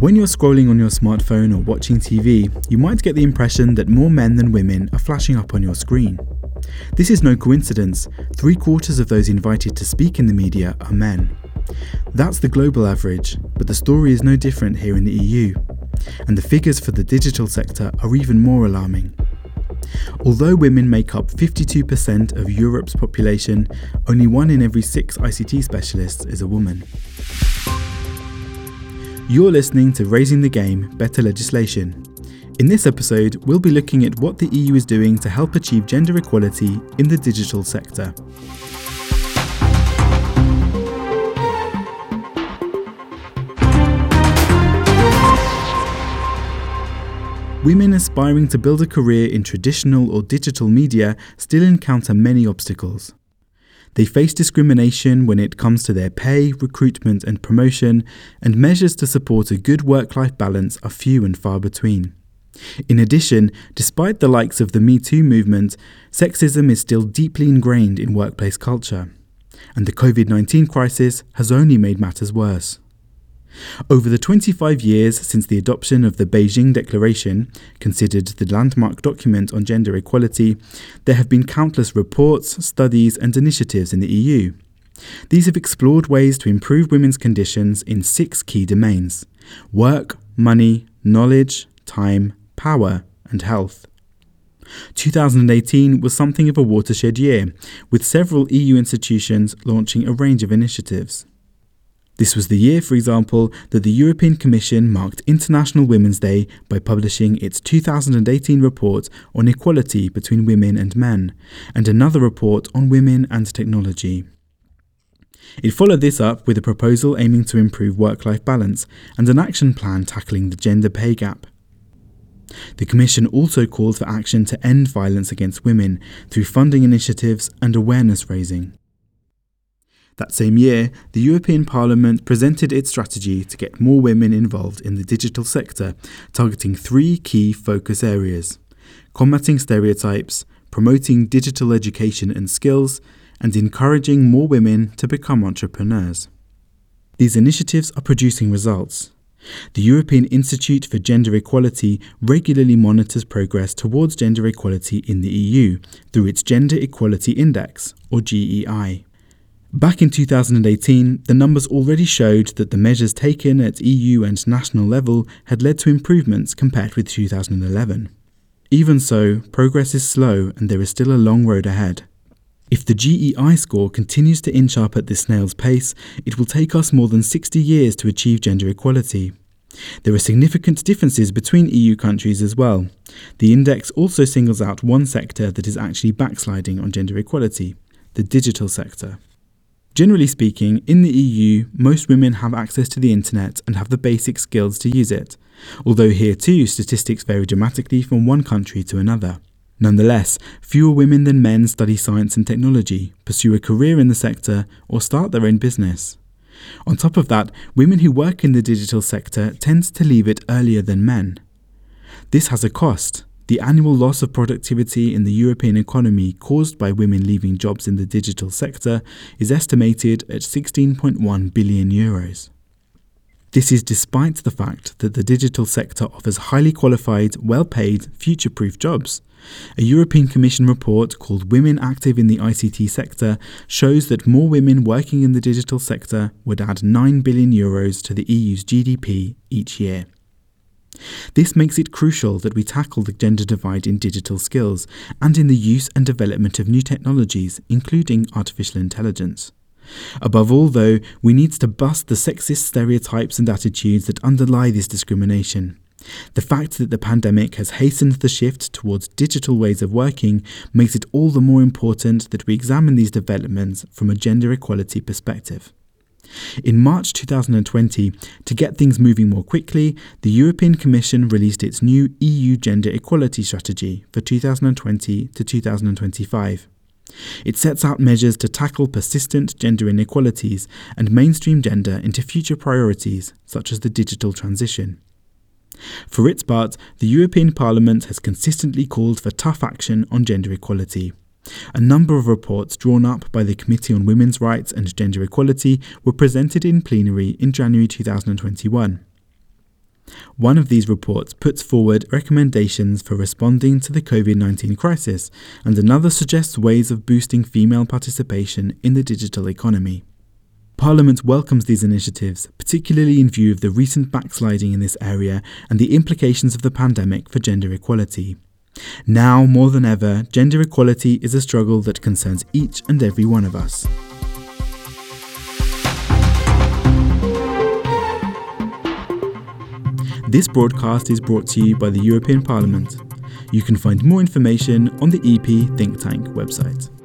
When you're scrolling on your smartphone or watching TV, you might get the impression that more men than women are flashing up on your screen. This is no coincidence. 3/4 of those invited to speak in the media are men. That's the global average, but the story is no different here in the EU. And the figures for the digital sector are even more alarming. Although women make up 52% of Europe's population, only 1 in every 6 ICT specialists is a woman. You're listening to Raising the Game, Better Legislation. In this episode, we'll be looking at what the EU is doing to help achieve gender equality in the digital sector. Women aspiring to build a career in traditional or digital media still encounter many obstacles. They face discrimination when it comes to their pay, recruitment and promotion, and measures to support a good work-life balance are few and far between. In addition, despite the likes of the Me Too movement, sexism is still deeply ingrained in workplace culture, and the COVID-19 crisis has only made matters worse. Over the 25 years since the adoption of the Beijing Declaration, considered the landmark document on gender equality, there have been countless reports, studies and initiatives in the EU. These have explored ways to improve women's conditions in 6 key domains: work, money, knowledge, time, power and health. 2018 was something of a watershed year, with several EU institutions launching a range of initiatives. This was the year, for example, that the European Commission marked International Women's Day by publishing its 2018 report on equality between women and men, and another report on women and technology. It followed this up with a proposal aiming to improve work-life balance and an action plan tackling the gender pay gap. The Commission also called for action to end violence against women through funding initiatives and awareness raising. That same year, the European Parliament presented its strategy to get more women involved in the digital sector, targeting 3 key focus areas: combating stereotypes, promoting digital education and skills, and encouraging more women to become entrepreneurs. These initiatives are producing results. The European Institute for Gender Equality regularly monitors progress towards gender equality in the EU through its Gender Equality Index, or GEI. Back in 2018, the numbers already showed that the measures taken at EU and national level had led to improvements compared with 2011. Even so, progress is slow and there is still a long road ahead. If the GEI score continues to inch up at this snail's pace, it will take us more than 60 years to achieve gender equality. There are significant differences between EU countries as well. The index also singles out one sector that is actually backsliding on gender equality: the digital sector. Generally speaking, in the EU, most women have access to the internet and have the basic skills to use it, although here too statistics vary dramatically from one country to another. Nonetheless, fewer women than men study science and technology, pursue a career in the sector, or start their own business. On top of that, women who work in the digital sector tend to leave it earlier than men. This has a cost. The annual loss of productivity in the European economy caused by women leaving jobs in the digital sector is estimated at €16.1 billion. This is despite the fact that the digital sector offers highly qualified, well-paid, future-proof jobs. A European Commission report called Women Active in the ICT Sector shows that more women working in the digital sector would add €9 billion to the EU's GDP each year. This makes it crucial that we tackle the gender divide in digital skills and in the use and development of new technologies, including artificial intelligence. Above all, though, we need to bust the sexist stereotypes and attitudes that underlie this discrimination. The fact that the pandemic has hastened the shift towards digital ways of working makes it all the more important that we examine these developments from a gender equality perspective. In March 2020, to get things moving more quickly, the European Commission released its new EU Gender Equality Strategy for 2020 to 2025. It sets out measures to tackle persistent gender inequalities and mainstream gender into future priorities, such as the digital transition. For its part, the European Parliament has consistently called for tough action on gender equality. A number of reports drawn up by the Committee on Women's Rights and Gender Equality were presented in plenary in January 2021. One of these reports puts forward recommendations for responding to the COVID-19 crisis, and another suggests ways of boosting female participation in the digital economy. Parliament welcomes these initiatives, particularly in view of the recent backsliding in this area and the implications of the pandemic for gender equality. Now, more than ever, gender equality is a struggle that concerns each and every one of us. This broadcast is brought to you by the European Parliament. You can find more information on the EP Think Tank website.